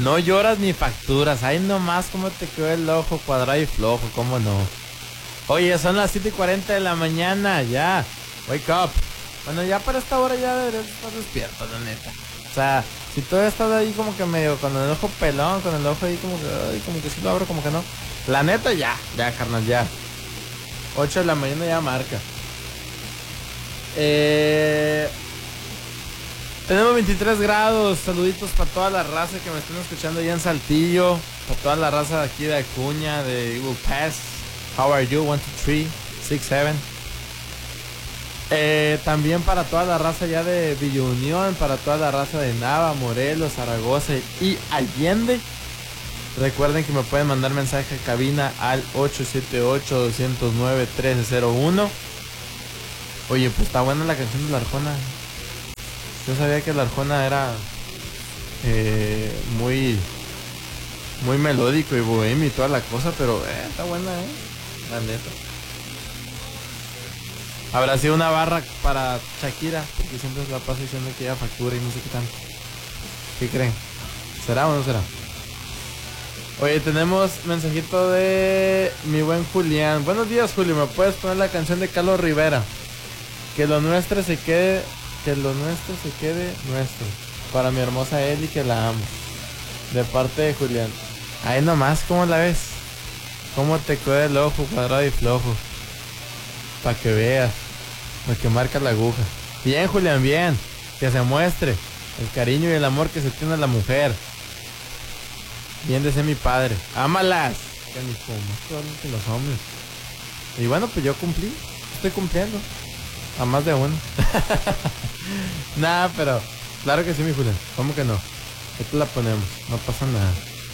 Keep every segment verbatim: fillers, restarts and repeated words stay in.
No lloras ni facturas. Ahí nomás como te quedó el ojo cuadrado y flojo, cómo no. Oye, son las siete y cuarenta de la mañana, ya. Wake up. Bueno, ya para esta hora ya deberías estar despierto, la neta. O sea, si todavía estás ahí como que medio con el ojo pelón, con el ojo ahí como que, ay, como que sí lo abro, como que no. La neta ya, ya carnal, ya. ocho de la mañana ya marca. Eh... Tenemos veintitrés grados. Saluditos para toda la raza que me estén escuchando allá en Saltillo. Para toda la raza de aquí de Acuña, de Eagle Pass. How are you? one, two, three, six, seven. Eh, también para toda la raza ya de Villa Unión, para toda la raza de Nava, Morelos, Zaragoza y Allende. Recuerden que me pueden mandar mensaje a cabina al ocho siete ocho, dos cero nueve, uno tres cero uno. Oye, pues está buena la canción de la Arjona. Yo sabía que la Arjona era eh, muy muy melódico y bohemio y toda la cosa, pero eh, está buena, eh, la neta. Habrá sido una barra para Shakira, porque siempre se la pasa diciendo que ella factura y no sé qué tanto. ¿Qué creen? ¿Será o no será? Oye, tenemos mensajito de mi buen Julián. Buenos días, Julio. ¿Me puedes poner la canción de Carlos Rivera? Que lo nuestro se quede, que lo nuestro se quede nuestro. Para mi hermosa Eli, que la amo. De parte de Julián. Ahí nomás, ¿cómo la ves? ¿Cómo te queda el ojo cuadrado y flojo? Para que veas. Para que marca la aguja. Bien, Julián, bien. Que se muestre el cariño y el amor que se tiene a la mujer. Bien de ser mi padre. ¡Ámalas! Que ni como que los hombres. Y bueno, pues yo cumplí. Estoy cumpliendo. A más de uno. Nada, pero claro que sí, mi Julián. ¿Cómo que no? Esto la ponemos. No pasa nada.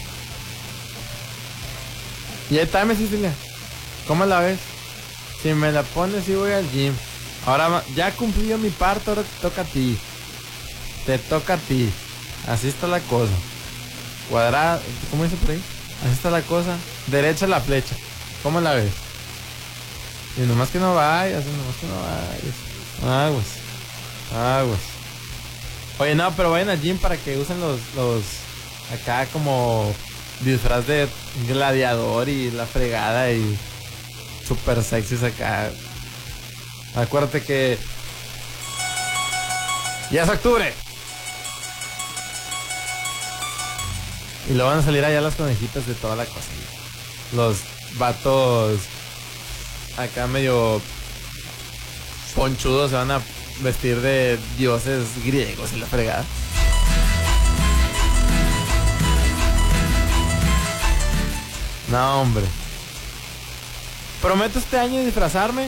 Y ahí está, mi Cecilia. ¿Cómo la ves? Si me la pones, sí voy al gym. Ahora ya cumplí yo mi parte, ahora te toca a ti. Te toca a ti. Así está la cosa. Cuadrada, ¿cómo dice por ahí? Así está la cosa. Derecha la flecha. ¿Cómo la ves? Y nomás que no vayas, nomás que no vayas. Aguas. Aguas. Oye, no, pero vayan al gym para que usen los, los acá como disfraz de gladiador y la fregada y super sexys acá. Acuérdate que ya es octubre. Y lo van a salir allá las conejitas de toda la cosa. Los vatos acá medio ponchudos se van a vestir de dioses griegos y la fregada. No, hombre. Prometo este año disfrazarme.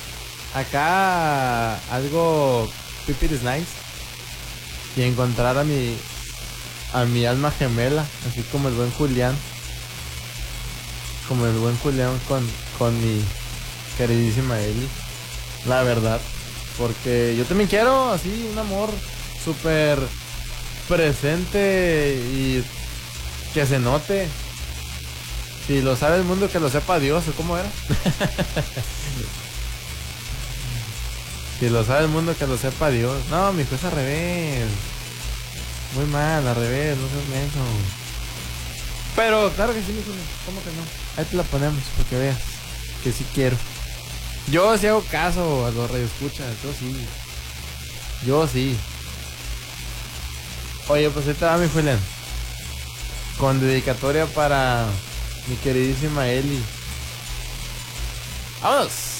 Acá algo Pipit is nice. Y encontrar a mi a mi alma gemela, así como el buen Julián. Como el buen Julián con, con mi queridísima Eli. La verdad. Porque yo también quiero así un amor súper presente y que se note. Si lo sabe el mundo, que lo sepa Dios, ¿o cómo era? Si lo sabe el mundo, que lo sepa Dios. No, mi hijo es al revés. Muy mal, al revés, no seas menso. Pero claro que sí, mi hijo, ¿cómo que no? Ahí te la ponemos, para que veas que sí quiero. Yo sí hago caso a los radioescuchas, yo sí. Yo sí. Oye, pues ahí te va, mi Julián. Con dedicatoria para mi queridísima Eli. ¡Vámonos!